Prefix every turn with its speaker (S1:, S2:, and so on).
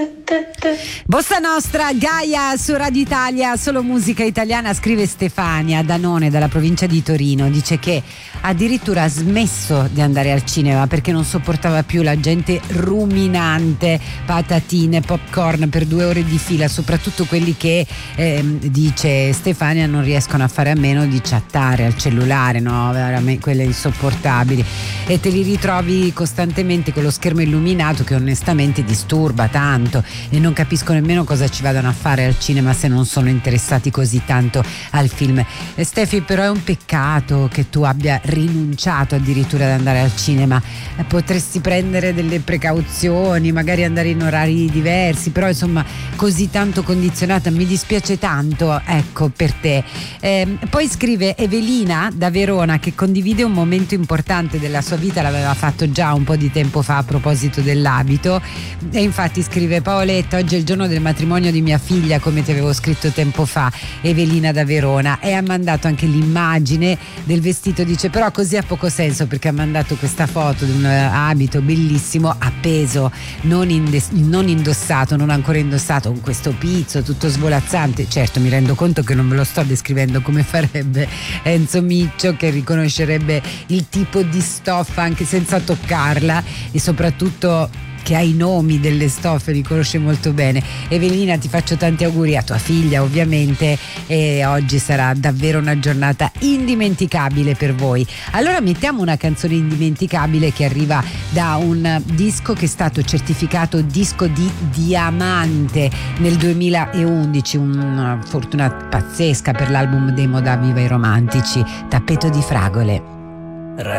S1: Bossa Nostra, Gaia su Radio Italia, solo musica italiana. Scrive Stefania Danone dalla provincia di Torino, dice che addirittura ha smesso di andare al cinema perché non sopportava più la gente ruminante, patatine, popcorn per 2 ore di fila, soprattutto quelli che dice Stefania non riescono a fare a meno di chattare al cellulare, no? Veramente quelle insopportabili, e te li ritrovi costantemente con lo schermo illuminato che onestamente disturba tanto, e non capisco nemmeno cosa ci vadano a fare al cinema se non sono interessati così tanto al film. Stefi, però è un peccato che tu abbia rinunciato addirittura ad andare al cinema. Potresti prendere delle precauzioni, magari andare in orari diversi, però insomma così tanto condizionata, mi dispiace tanto, ecco, per te. Poi scrive Evelina da Verona, che condivide un momento importante della sua vita, l'aveva fatto già un po' di tempo fa a proposito dell'abito, e infatti scrive: Paoletta, oggi è il giorno del matrimonio di mia figlia, come ti avevo scritto tempo fa, Evelina da Verona, e ha mandato anche l'immagine del vestito. Dice però così ha poco senso, perché ha mandato questa foto di un abito bellissimo appeso, non indossato, non ancora indossato, con questo pizzo tutto svolazzante. Certo, mi rendo conto che non me lo sto descrivendo come farebbe Enzo Miccio, che riconoscerebbe il tipo di stoffa anche senza toccarla, e soprattutto che ha i nomi delle stoffe, li conosce molto bene. Evelina, ti faccio tanti auguri a tua figlia, ovviamente, e oggi sarà davvero una giornata indimenticabile per voi. Allora mettiamo una canzone indimenticabile che arriva da un disco che è stato certificato disco di diamante nel 2011, una fortuna pazzesca per l'album dei Modaviva i Romantici, Tappeto di fragole.